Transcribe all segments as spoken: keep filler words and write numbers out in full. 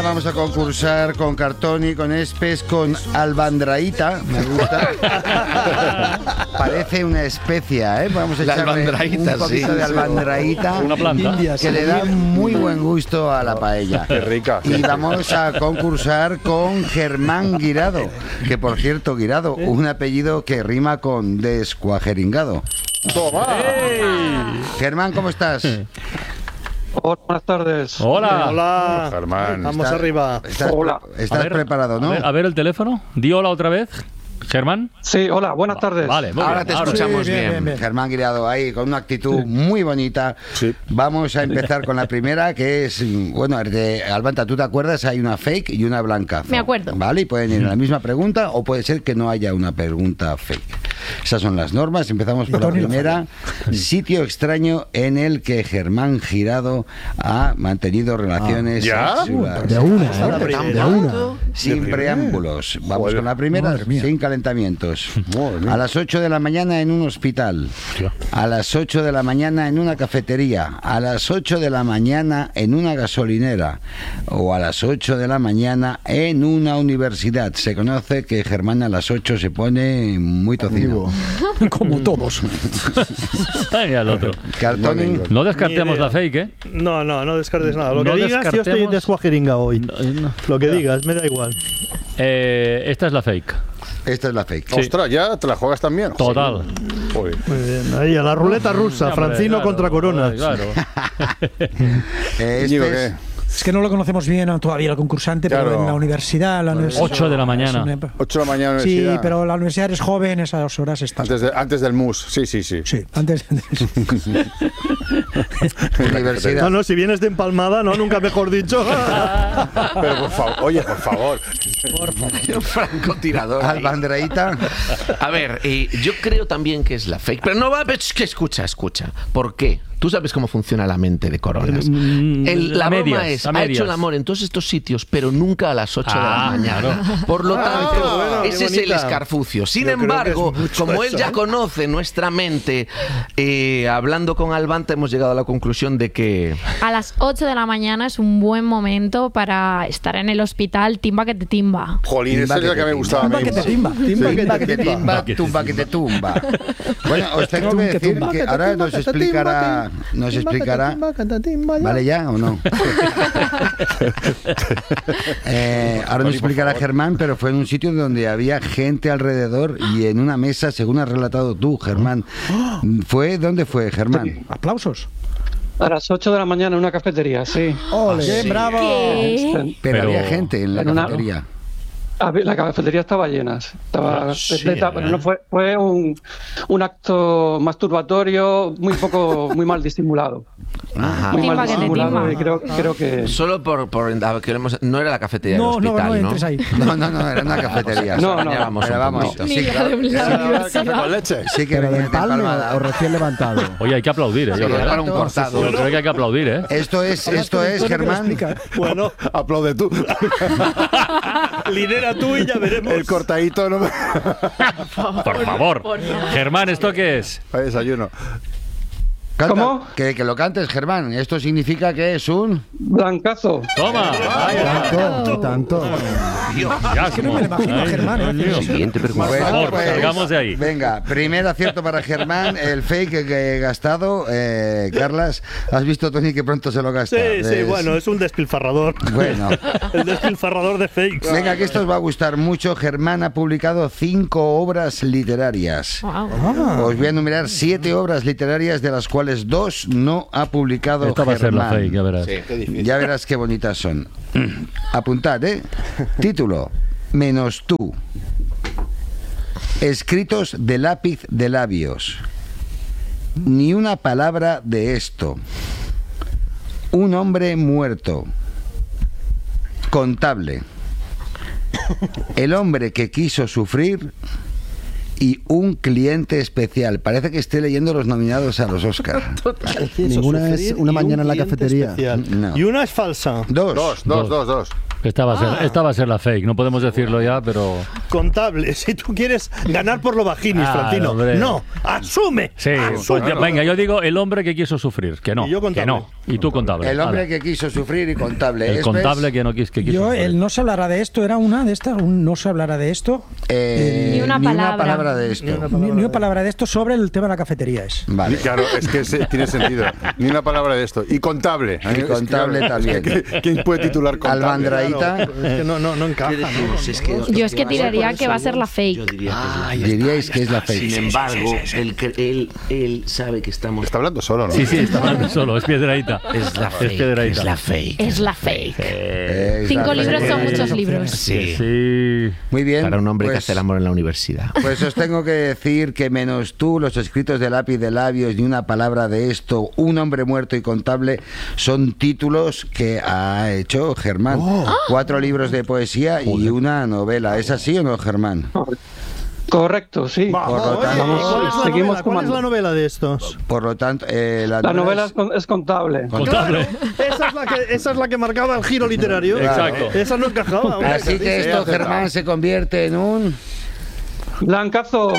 Vamos a concursar con Cartoni, con Espes, con albandraíta. Me gusta. Parece una especia, ¿eh? Vamos a echarle un poquito sí, de albandraíta. Una planta. Que le da muy buen gusto a la paella. Qué rica. Y vamos a concursar con Germán Guirado. Que por cierto, Guirado, un apellido que rima con descuajeringado. ¡Toma! ¡Hey! Germán, ¿cómo estás? Hola, buenas tardes. Hola. Hola, Germán. Vamos ¿Estás, arriba. Estás, Hola. estás A ver, preparado, ¿no? A ver, a ver el teléfono. Di hola otra vez, Germán. Sí, hola, buenas tardes. Vale, muy Ahora bien. te escuchamos sí, bien, bien. bien, bien. Germán Guirado ahí con una actitud muy bonita. Sí. Vamos a empezar con la primera, que es, bueno, de Albanta, ¿tú te acuerdas? Hay una fake y una blanca. Me acuerdo. Vale, y pueden ir a la misma pregunta o puede ser que no haya una pregunta fake. Esas son las normas. Empezamos por la primera. Sitio extraño en el que Germán Guirado ha mantenido relaciones ¿Ya? sexuales. De una, ¿eh? de una. Sin preámbulos. Vamos Joder. con la primera, Madre mía. sin calentamientos. Madre mía. A las ocho de la mañana en un hospital. A las ocho de la mañana en una cafetería. A las ocho de la mañana en una gasolinera. O a las ocho de la mañana en una universidad. Se conoce que Germán a las ocho se pone muy tocido. Como todos. Ay, al otro. Cartoni. No descartemos Ni idea. la fake, ¿eh? No, no, no descartes nada. Lo No que digas, yo estoy descartemos- desguajeringa hoy. No, no. Lo que digas, me da igual. Eh, esta es la fake. Esta es la fake. Sí. Ostras, ¿ya te la juegas también? Total. Joder. Muy bien. Ahí, a la ruleta rusa, Hombre, Francino claro, contra Corona. Claro. Eh, Íñigo, este es- ¿qué? Es que no lo conocemos bien todavía el concursante, Claro. pero en la universidad... La universidad ocho de la mañana. es una- ocho de la mañana Sí, universidad. pero la universidad eres joven, esas horas estás... Antes, de- antes del mus, sí, sí, sí. Sí, antes... Universidad. No, no, si vienes de empalmada, no, nunca mejor dicho. Pero por favor, oye, por favor. Un francotirador. ahí. Albandraíta. A ver, eh, yo creo también que es la fake. Pero no va, pero es que escucha, escucha. ¿Por qué? Tú sabes cómo funciona la mente de Coronas. Mm, El- la a broma medias, es, a ha medias. hecho el amor en todos estos sitios, pero nunca a las ocho Ah, de la mañana. Por lo tanto, qué bueno, qué ese es el bonita. escarfucio. Sin Yo creo que embargo, es mucho como él eso, ya ¿eh? conoce nuestra mente, eh, hablando con Albanta hemos llegado a la conclusión de que... A las ocho de la mañana es un buen momento para estar en el hospital, timba que te timba. Jolín, Timba esa es que la que te me timba. gustaba a mí. Timba que te timba. Timba que Timba te que te timba. timba, tumba que te tumba. Bueno, os tengo que decir que ahora nos explicará, nos explicará. ¿Vale ya o no? eh, ahora nos explicará Germán, pero fue en un sitio donde había gente alrededor y en una mesa, según has relatado tú, Germán. ¿Fue? ¿Dónde fue, Germán? Aplausos. A las ocho de la mañana en una cafetería, sí. ¡Ole! Sí. ¡Bravo! ¿Qué? Pero, Pero- había gente en la En una- cafetería. A ver, la cafetería estaba llena, estaba Sí, repleta, pero ¿eh? no fue, fue un, un acto masturbatorio muy poco, muy mal disimulado. Ajá. Muy Timba mal que te disimulado timba. y creo, creo que... Solo por... por a ver, queremos- no era la cafetería No, del no, hospital, no ¿no? entres ahí. No, no, no, era una cafetería. No, no. Ya vamos Pero un vamos, poquito. sí, Ni la de la Café universidad. con leche. sí que ¿Pero venía de empalme empalmada. o, o recién levantado? Oye, hay que aplaudir, ¿eh? Yo Sí, creo. para un cortado. Yo creo que hay que aplaudir, ¿eh? Esto es, esto es, Germán. Bueno, Aplaude tú. lidera tú y ya veremos. El cortadito no me... Por favor. Germán, ¿esto qué es? Para desayuno. Canta, ¿Cómo? Que, que lo cantes, Germán. Esto significa que es un... Blancazo. Toma. Tanto, tanto. Ya, que no me lo imagino a Germán, ¿eh? Siguiente pregunta. Por favor, pues, salgamos de ahí. Venga, primer acierto para Germán. El fake que he gastado. Eh, Carlas, ¿has visto, Tony, que pronto se lo gasta? Sí, sí, Es- bueno, es un despilfarrador. Bueno. El despilfarrador de fakes. Venga, que esto os va a gustar mucho. Germán ha publicado cinco obras literarias. Wow. Os voy a enumerar siete obras literarias, de las cuales dos no ha publicado Esta va a ser la Germán. fake, ya verás. Sí, qué difícil. Ya verás qué bonitas son. Apuntad, ¿eh? Título: Menos tú. Escritos de lápiz de labios. Ni una palabra de esto. Un hombre muerto. Contable. El hombre que quiso sufrir y un cliente especial. Parece que esté leyendo los nominados a los Oscar. Ninguna es una mañana en la cafetería. No. Y una es falsa. Dos. Dos, dos, dos, dos. Esta va, a ser, esta va a ser la fake, no podemos decirlo ya, pero... Contable. Si tú quieres ganar por lo vaginis, Ah, Francino. hombre. No, asume. Sí, asume. pues ya- venga, yo digo el hombre que quiso sufrir, que no, Y yo que contable. no. Y tú contable. El hombre Hala. que quiso sufrir y contable. El ¿Es, contable ves? que no, quis, que quiso Yo, sufrir. el no se hablará de esto, era una de estas, un no se hablará de esto. Eh, Ni una palabra. palabra de esto. Ni una Ni, ni una palabra de esto sobre el tema de la cafetería es. Vale. Claro, es que se- tiene sentido. Ni una palabra de esto. Y contable. Y contable Es que, claro, también. es que, ¿quién puede titular contable? Albandraíta. Claro, es que no, no, no encaja. ¿no? Yo es que tiraría que va a ser la Yo fake. diría que es la Diríais que es la fake. Sin embargo, él, cre- él, él sabe que estamos... Está hablando solo, ¿no? Sí, sí, está hablando solo, es Piedrahíta. Es la fake. Piedrahíta. Es la fake. Es la fake. Es Cinco la libros fake. son muchos libros. Sí. Sí. Muy bien. Para un hombre que pues- hace el amor en la universidad. Pues os tengo que decir que menos tú, los escritos de lápiz de labios, ni una palabra de esto, un hombre muerto y contable, son títulos que ha hecho Germán. Cuatro libros de poesía y una novela. ¿Es así o no, Germán? Correcto, sí. Por lo Oye, tanto, ¿y ¿cuál, es la seguimos novela? ¿Cuál es sumando. la novela de estos? por lo tanto eh, la, La novela es- es, con- es contable. Contable. Esa es la que, esa es la que marcaba el giro literario. Exacto. Esa no encajaba. hombre. Así que esto, Germán, se convierte en un... Blancazo.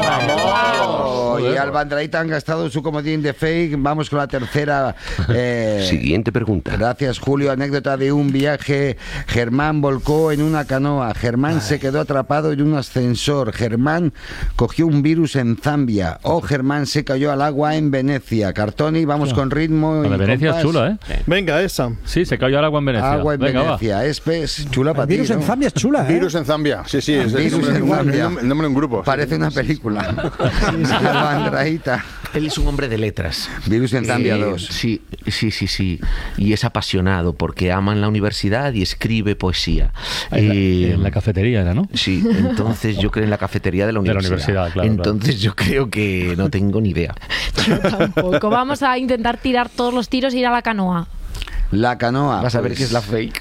¡Vamos! Y Albandraíta han gastado su comodín de fake. Vamos con la tercera. eh, Siguiente pregunta. Gracias, Julio. Anécdota de un viaje. Germán volcó en una canoa. Germán se quedó atrapado en un ascensor. Germán cogió un virus en Zambia. O Germán se cayó al agua en Venecia. Cartoni, vamos con ritmo. La de y Venecia es compás. chula, ¿eh? Venga, esa. Sí, se cayó al agua en Venecia. Agua en Venga, Venecia. Es pez, chula para El ti, virus en ¿no? Zambia es chula, ¿eh? Virus en Zambia. Sí, sí. Es el Virus nombre, en el nombre- Zambia. el nombre- el nombre de un grupo. Parece una película. Albandraíta. Él es un hombre de letras. Virus en Zambia Eh, dos. Sí, sí, sí, sí. Y es apasionado porque ama en la universidad y escribe poesía. En la, Eh, en la cafetería era, ¿no? Sí, entonces yo creo en la cafetería de la De la universidad. universidad, claro, Entonces yo creo que no tengo ni idea. Yo tampoco. Vamos a intentar tirar todos los tiros e ir a la canoa. La canoa. Vas a ver pues. que es la fake.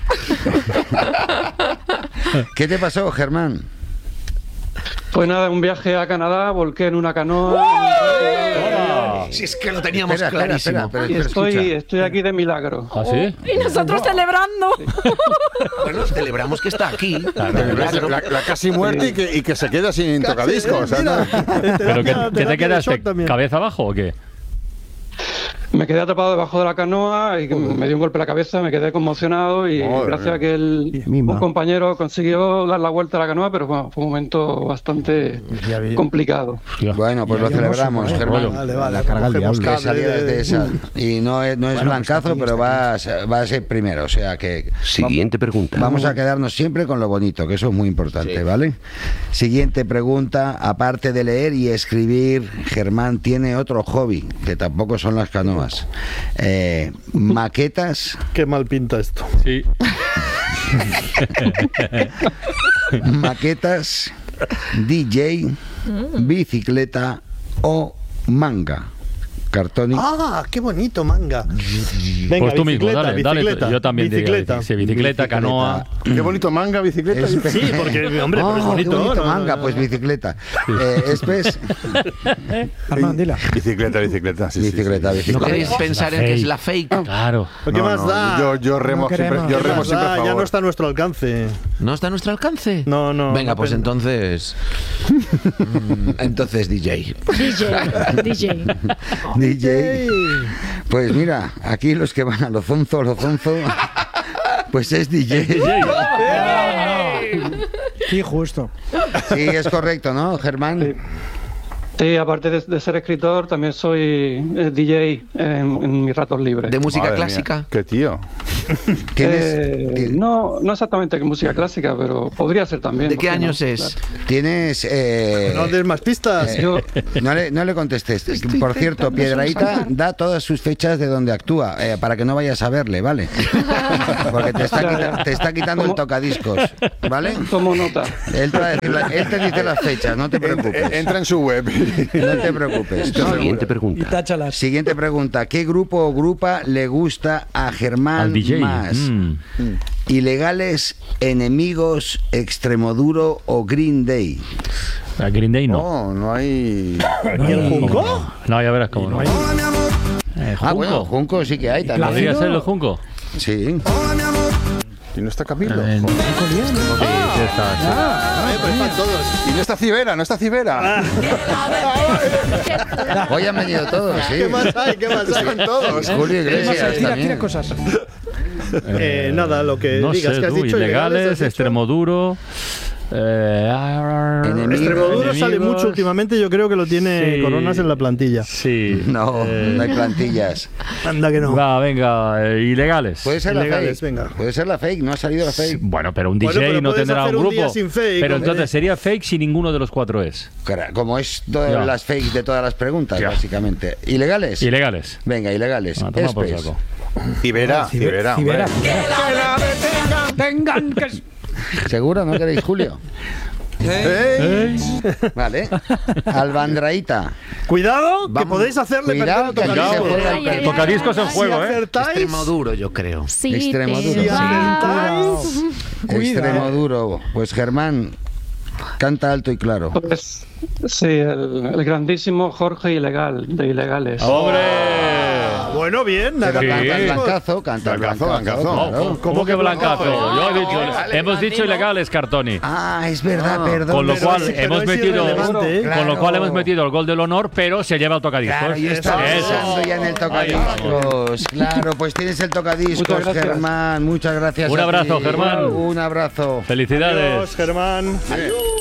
¿Qué te pasó, Germán? Pues nada, un viaje a Canadá, volqué en una canoa. Si es que lo teníamos Espera, espera, clarísimo. espera, pero Y espera, estoy, escucha. estoy aquí de milagro. ¿Ah, sí? Y nosotros celebrando. Bueno, celebramos que está aquí. De La, milagro. la- la casi muerte y que, y que se queda sin tocadiscos. o sea, Mira, ¿no? ¿Pero que, terapia- que te terapia de quedaste? shock también. ¿Cabeza abajo o qué? Me quedé atrapado debajo de la canoa y me dio un golpe en la cabeza, me quedé conmocionado y Madre gracias mía. a que el, Mima. un compañero consiguió dar la vuelta a la canoa, pero bueno, fue un momento bastante Ya vi- complicado. Bueno, pues lo Ya, ya celebramos, hermoso, Germán. Vale, vale. La carga al cogemos diablo. Que cable salieras de- de esa. Y no es, no es Bueno, blancazo, está aquí, pero está va a, ser- va a ser primero. O sea que. Siguiente pregunta. Vamos a quedarnos siempre con lo bonito, que eso es muy importante, ¿vale? Siguiente pregunta. Aparte de leer y escribir, Germán tiene otro hobby, que tampoco son las canoas. Eh, maquetas, Qué mal pinta esto. Sí. maquetas, D J, bicicleta o manga. Cartoni. Ah, qué bonito, manga. Venga, Pues tú mismo, bicicleta, dale, dale. bicicleta, Yo también diría bicicleta. bici- sí, bicicleta, canoa. Qué bonito manga, bicicleta. Es- Sí, porque, hombre, pero es Oh, bonito. qué bonito ¿no? manga, No, pues no, no. bicicleta. Eh, Espes, Armand, dila. Bicicleta, bicicleta. Sí, sí, sí. bicicleta, ¿No bicicleta. queréis pensar en que es la fake? Claro. ¿Pero ¿Qué No, más no, da? Yo, yo remo No siempre, queremos. yo ¿Qué remo Más siempre a da? favor. Ya no está a nuestro alcance. ¿No está a nuestro alcance? No, no. Venga, no pues pen- entonces. Mm, entonces D J. D J. D J. D J. Pues mira, aquí los que van a lo zonzo, lo zonzo, pues es D J. Sí, justo. Sí, es correcto, ¿no, Germán? Sí, aparte de, de ser escritor, también soy eh, D J en, en mis ratos libres. ¿De música Madre clásica? mía, Qué tío. ¿Tienes, Eh, ti- no, no exactamente que música clásica, pero podría ser también. ¿De ¿por qué no? años es? tienes eh, No des más pistas. eh, Yo- no, le, no le contestes. Por cierto, Piedrahíta da todas sus fechas de donde actúa, eh, para que no vayas a verle, ¿vale? Porque te está, quita- te está quitando el tocadiscos, ¿vale? Tomo nota. Él te, va a decir la- él te dice las fechas, no te Entra, preocupes. entra en su web. No te preocupes. Siguiente Y pregunta. táchalas. Siguiente pregunta. ¿Qué grupo o grupa le gusta a Germán Al D J. más? Mm. ¿Ilegales, Enemigos, Extremoduro o Green Day? A Green Day no. No, no hay... ¿Y el Junco? No, ya verás cómo no. hay- Eh, Ah, Junco. bueno, Junco sí que hay también. ¿Podría ser el Junco? Sí. ¿Y no está Camilo? Eh, Joder. Sí, sí está, sí. Ah, pues están todos. Y no está Cibera, no está Cibera. Hoy han venido todos, sí. ¿Qué más hay? ¿Qué más hay? Están todos. Julio Iglesias Tira, también. tira cosas. Eh, nada, lo que No digas sé, que has tú, dicho. ilegales, has hecho. Extremoduro. Eh, Enemigos. Extremoduro sale enemigos. mucho últimamente, yo creo que lo tiene Sí. Coronas en la plantilla. Sí. No, Eh, no hay plantillas. Anda que no. Va, venga, eh, ilegales. Puede ser la Ilegales, fake. venga. Puede ser la fake, no ha salido la fake. Bueno, pero un D J Bueno, pero no puedes tendrá hacer un un grupo. día sin fake, pero hombre. entonces sería fake si ninguno de los cuatro es. Cara, Como es todas Ya. las fakes de todas las preguntas, Ya. básicamente. ¿Ilegales? Ilegales. Venga, ilegales. Ah, toma por Espes. saco. Cibera, Cibera. Cibera. Tengan que... ¿Seguro? ¿No queréis Julio? ¿Eh? Vale. Albandraíta. Cuidado, que Vamos. podéis hacerle Cuidado, perder que el aquí se tocadiscos. juega Ay, ay, el ay. Tocadiscos en Si juego, ¿eh? acertáis, Extremoduro, yo creo. Sí, Extremoduro. te si va. acertáis, Extremo duro. Pues Germán, canta alto y claro. Pues sí, el, el grandísimo Jorge Ilegal, de Ilegales. ¡Hombre! bueno, bien. Pero nada, Sí. canta el tocadiscos. blancazo, canta el Blancazo, blancazo. blancazo. claro. ¿Cómo que blancazo? Yo he dicho, Vale, hemos vale, dicho no. ilegales, Cartoni. Ah, es verdad, perdón. Con lo pero cual es- pero hemos es metido, irrelevante, ¿eh? con lo Claro. cual hemos metido el gol del honor, pero se lleva el tocadiscos. Claro, yo estaba Eso. pensando ya en el tocadiscos. Claro, pues tienes el tocadiscos, Muchas gracias. Germán. Muchas gracias. Un a abrazo, ti. Germán. Un abrazo. Felicidades. Adiós, Germán. Adiós.